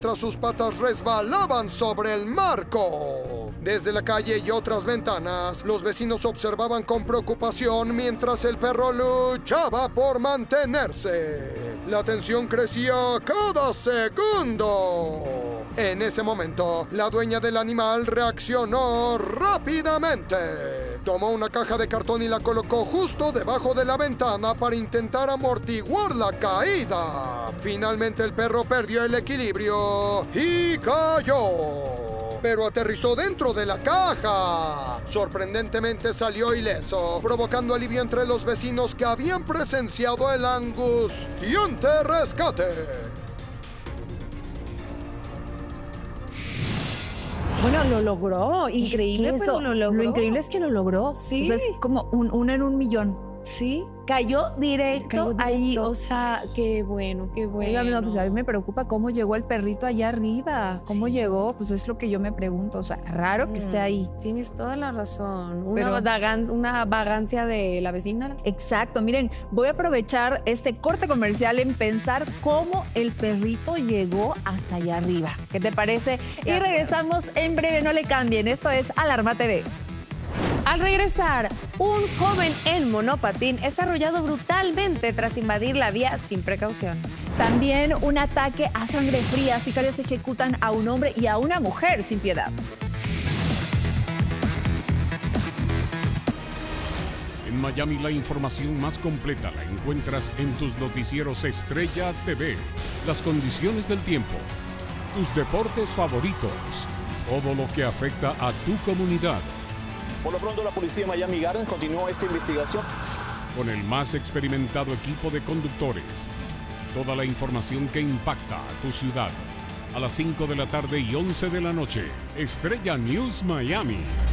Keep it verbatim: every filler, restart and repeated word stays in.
mientras sus patas resbalaban sobre el marco. Desde la calle y otras ventanas, los vecinos observaban con preocupación mientras el perro luchaba por mantenerse. La tensión crecía cada segundo. En ese momento, la dueña del animal reaccionó rápidamente. Tomó una caja de cartón y la colocó justo debajo de la ventana para intentar amortiguar la caída. Finalmente el perro perdió el equilibrio y cayó, pero aterrizó dentro de la caja. Sorprendentemente salió ileso, provocando alivio entre los vecinos que habían presenciado el angustiante rescate. Bueno, lo logró. Increíble, es que eso, pero lo logró. Lo increíble es que lo logró. Sí. O sea, es como un, uno en un millón. Sí, cayó directo, Cayó directo. ahí, o sea, qué bueno, qué bueno. Oiga, no, pues a mí me preocupa cómo llegó el perrito allá arriba. ¿Cómo Sí. llegó? Pues es lo que yo me pregunto. O sea, raro que Mm, esté ahí. Tienes toda la razón. Una, Pero- vagan- una vagancia de la vecina. Exacto. Miren, voy a aprovechar este corte comercial en pensar cómo el perrito llegó hasta allá arriba. ¿Qué te parece? Y regresamos en breve. No le cambien. Esto es Alarma T V. Al regresar, un joven en monopatín es arrollado brutalmente tras invadir la vía sin precaución. También un ataque a sangre fría. Sicarios ejecutan a un hombre y a una mujer sin piedad. En Miami, la información más completa la encuentras en tus noticieros Estrella T V. Las condiciones del tiempo, tus deportes favoritos, todo lo que afecta a tu comunidad. Por lo pronto, la policía de Miami Gardens continuó esta investigación. Con el más experimentado equipo de conductores. Toda la información que impacta a tu ciudad. A las cinco de la tarde y once de la noche. Estrella News Miami.